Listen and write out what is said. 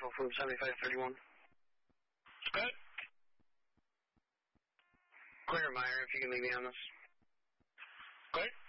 Rifle from 7531. Good. Clear, Meyer, if you can leave me on this. Good.